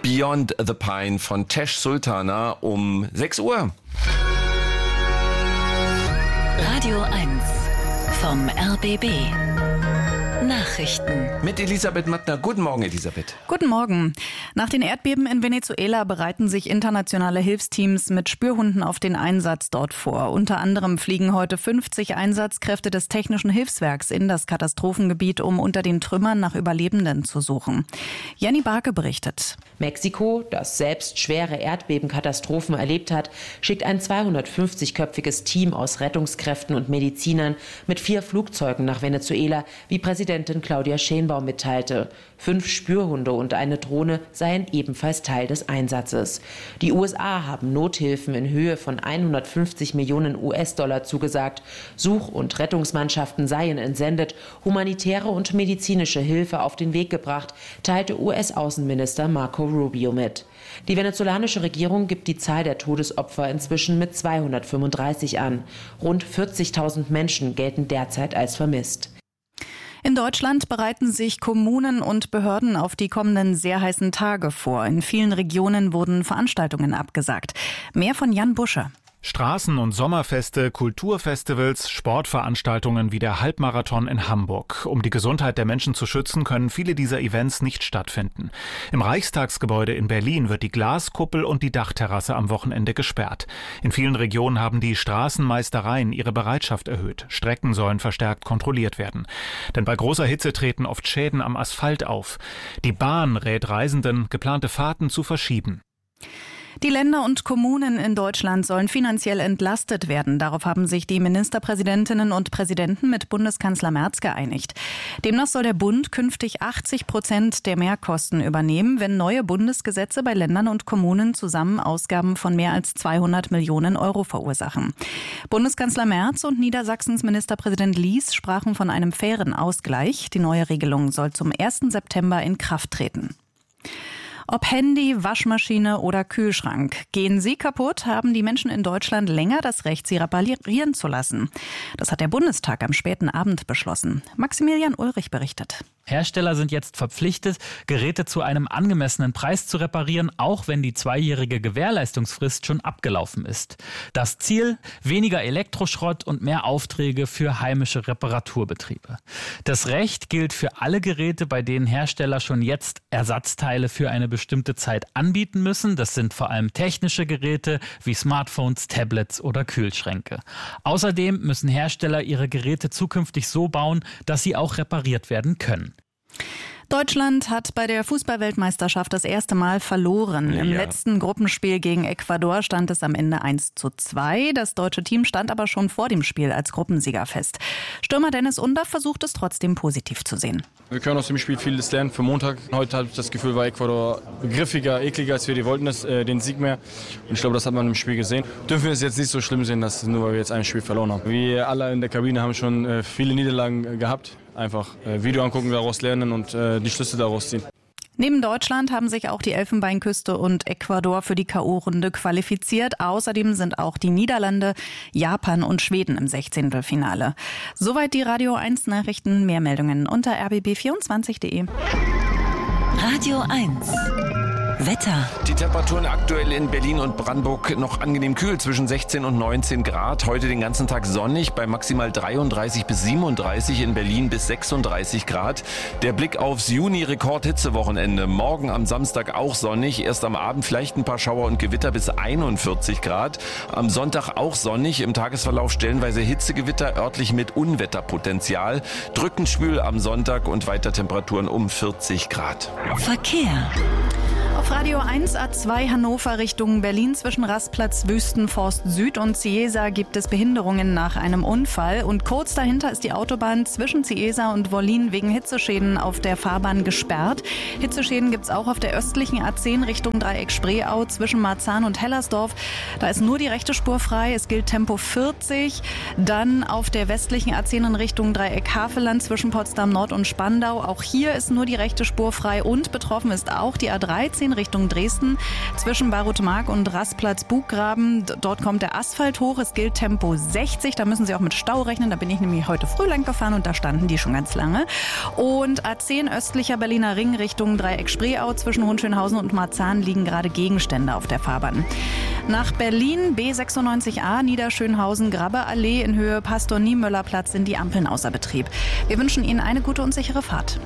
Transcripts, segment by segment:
Beyond the Pine von Tesh Sultana um 6 Uhr. Radio 1 vom RBB. Nachrichten. Mit Elisabeth Mattner. Guten Morgen, Elisabeth. Guten Morgen. Nach den Erdbeben in Venezuela bereiten sich internationale Hilfsteams mit Spürhunden auf den Einsatz dort vor. Unter anderem fliegen heute 50 Einsatzkräfte des Technischen Hilfswerks in das Katastrophengebiet, um unter den Trümmern nach Überlebenden zu suchen. Jenny Barke berichtet. Mexiko, das selbst schwere Erdbebenkatastrophen erlebt hat, schickt ein 250-köpfiges Team aus Rettungskräften und Medizinern mit 4 Flugzeugen nach Venezuela, wie Präsidentin Claudia Sheinbaum mitteilte. 5 Spürhunde und eine Drohne seien ebenfalls Teil des Einsatzes. Die USA haben Nothilfen in Höhe von 150 Millionen US-Dollar zugesagt. Such- und Rettungsmannschaften seien entsendet, humanitäre und medizinische Hilfe auf den Weg gebracht, teilte US-Außenminister Marco Rubio mit. Die venezolanische Regierung gibt die Zahl der Todesopfer inzwischen mit 235 an. Rund 40.000 Menschen gelten derzeit als vermisst. In Deutschland bereiten sich Kommunen und Behörden auf die kommenden sehr heißen Tage vor. In vielen Regionen wurden Veranstaltungen abgesagt. Mehr von Jan Busche. Straßen- und Sommerfeste, Kulturfestivals, Sportveranstaltungen wie der Halbmarathon in Hamburg. Um die Gesundheit der Menschen zu schützen, können viele dieser Events nicht stattfinden. Im Reichstagsgebäude in Berlin wird die Glaskuppel und die Dachterrasse am Wochenende gesperrt. In vielen Regionen haben die Straßenmeistereien ihre Bereitschaft erhöht. Strecken sollen verstärkt kontrolliert werden. Denn bei großer Hitze treten oft Schäden am Asphalt auf. Die Bahn rät Reisenden, geplante Fahrten zu verschieben. Die Länder und Kommunen in Deutschland sollen finanziell entlastet werden. Darauf haben sich die Ministerpräsidentinnen und Präsidenten mit Bundeskanzler Merz geeinigt. Demnach soll der Bund künftig 80% der Mehrkosten übernehmen, wenn neue Bundesgesetze bei Ländern und Kommunen zusammen Ausgaben von mehr als 200 Millionen Euro verursachen. Bundeskanzler Merz und Niedersachsens Ministerpräsident Lies sprachen von einem fairen Ausgleich. Die neue Regelung soll zum 1. September in Kraft treten. Ob Handy, Waschmaschine oder Kühlschrank. Gehen sie kaputt, haben die Menschen in Deutschland länger das Recht, sie reparieren zu lassen. Das hat der Bundestag am späten Abend beschlossen. Maximilian Ulrich berichtet. Hersteller sind jetzt verpflichtet, Geräte zu einem angemessenen Preis zu reparieren, auch wenn die 2-jährige Gewährleistungsfrist schon abgelaufen ist. Das Ziel: weniger Elektroschrott und mehr Aufträge für heimische Reparaturbetriebe. Das Recht gilt für alle Geräte, bei denen Hersteller schon jetzt Ersatzteile für eine bestimmte Zeit anbieten müssen. Das sind vor allem technische Geräte wie Smartphones, Tablets oder Kühlschränke. Außerdem müssen Hersteller ihre Geräte zukünftig so bauen, dass sie auch repariert werden können. Deutschland hat bei der Fußball-Weltmeisterschaft das erste Mal verloren. Im letzten Gruppenspiel gegen Ecuador stand es am Ende 1:2. Das deutsche Team stand aber schon vor dem Spiel als Gruppensieger fest. Stürmer Dennis Undaff versucht es trotzdem positiv zu sehen. Wir können aus dem Spiel vieles lernen für Montag. Heute habe ich das Gefühl, war Ecuador griffiger, ekliger, als wir die wollten, den Sieg mehr. Und ich glaube, das hat man im Spiel gesehen. Dürfen wir es jetzt nicht so schlimm sehen, dass nur weil wir jetzt ein Spiel verloren haben. Wir alle in der Kabine haben schon viele Niederlagen gehabt. Einfach Video angucken, daraus lernen und die Schlüsse daraus ziehen. Neben Deutschland haben sich auch die Elfenbeinküste und Ecuador für die K.O.-Runde qualifiziert. Außerdem sind auch die Niederlande, Japan und Schweden im 16. Soweit die Radio 1 Nachrichten. Mehr Meldungen unter rbb24.de. Radio 1 Wetter. Die Temperaturen aktuell in Berlin und Brandenburg noch angenehm kühl, zwischen 16 und 19 Grad. Heute den ganzen Tag sonnig, bei maximal 33 bis 37, in Berlin bis 36 Grad. Der Blick aufs Juni-Rekord-Hitzewochenende. Morgen am Samstag auch sonnig, erst am Abend vielleicht ein paar Schauer und Gewitter bis 41 Grad. Am Sonntag auch sonnig, im Tagesverlauf stellenweise Hitzegewitter, örtlich mit Unwetterpotenzial. Drückend schwül am Sonntag und weiter Temperaturen um 40 Grad. Verkehr. Auf Radio 1 A2 Hannover Richtung Berlin zwischen Rastplatz Wüstenforst Süd und Ciesa gibt es Behinderungen nach einem Unfall. Und kurz dahinter ist die Autobahn zwischen Ciesa und Wollin wegen Hitzeschäden auf der Fahrbahn gesperrt. Hitzeschäden gibt es auch auf der östlichen A10 Richtung Dreieck Spreeau zwischen Marzahn und Hellersdorf. Da ist nur die rechte Spur frei. Es gilt Tempo 40. Dann auf der westlichen A10 in Richtung Dreieck Havelland zwischen Potsdam Nord und Spandau. Auch hier ist nur die rechte Spur frei und betroffen ist auch die A13 A19 Richtung Dresden zwischen Baruth-Mark und Rastplatz-Buggraben. Dort kommt der Asphalt hoch. Es gilt Tempo 60. Da müssen Sie auch mit Stau rechnen. Da bin ich nämlich heute früh lang gefahren und da standen die schon ganz lange. Und A10 östlicher Berliner Ring Richtung Dreieck-Spreeau zwischen Hohenschönhausen und Marzahn liegen gerade Gegenstände auf der Fahrbahn. Nach Berlin B96A Niederschönhausen-Grabbe-Allee in Höhe Pastor-Niemöller-Platz sind die Ampeln außer Betrieb. Wir wünschen Ihnen eine gute und sichere Fahrt.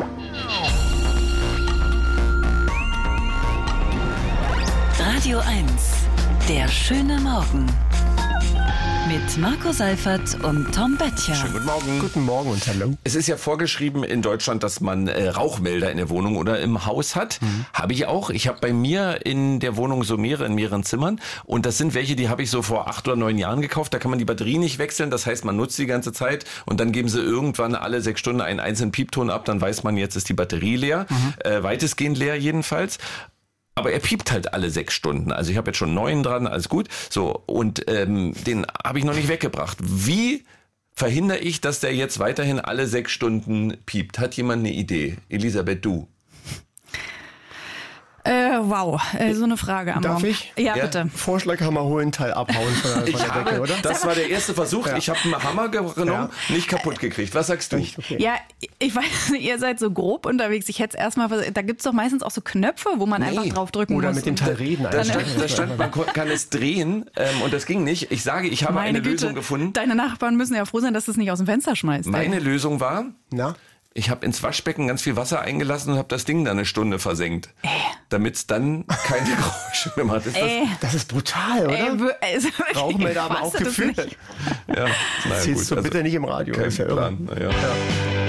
Radio 1, der schöne Morgen. Mit Marco Seifert und Tom Böttcher. Schönen guten Morgen. Guten Morgen und hallo. Es ist ja vorgeschrieben in Deutschland, dass man Rauchmelder in der Wohnung oder im Haus hat. Habe ich auch. Ich habe bei mir in der Wohnung so mehrere in mehreren Zimmern. Und das sind welche, die habe ich so vor 8 oder 9 Jahren gekauft. Da kann man die Batterie nicht wechseln. Das heißt, man nutzt die ganze Zeit und dann geben sie irgendwann alle 6 Stunden einen einzelnen Piepton ab. Dann weiß man, jetzt ist die Batterie leer. Weitestgehend leer jedenfalls. Aber er piept halt alle 6 Stunden. Also ich habe jetzt schon 9 dran, alles gut. So, und den habe ich noch nicht weggebracht. Wie verhindere ich, dass der jetzt weiterhin alle 6 Stunden piept? Hat jemand eine Idee? Elisabeth, du? Wow, so eine Frage am Darf Morgen. ich? Ja, bitte. Vorschlaghammer holen, Teil abhauen von der Decke, oder? Das war der erste Versuch. Ja. Ich habe einen Hammer genommen, nicht kaputt gekriegt. Was sagst du? Okay. Ja, ich weiß, ihr seid so grob unterwegs. Ich hätte es erstmal, da gibt es doch meistens auch so Knöpfe, wo man einfach drauf drücken Oder muss. mit dem Teil reden. Da stand, man kann es drehen und das ging nicht. Ich sage, ich habe Meine eine Güte, Lösung gefunden. Deine Nachbarn müssen ja froh sein, dass du es nicht aus dem Fenster schmeißt. Meine Lösung war, Na? ich habe ins Waschbecken ganz viel Wasser eingelassen und habe das Ding dann eine Stunde versenkt. Damit es dann keine Geräusche mehr macht. Das ist brutal, oder? Rauchmelder haben auch gefühlt. Ja, Das zählst du bitte nicht im Radio. Kein ist ja irre. Plan. Ja.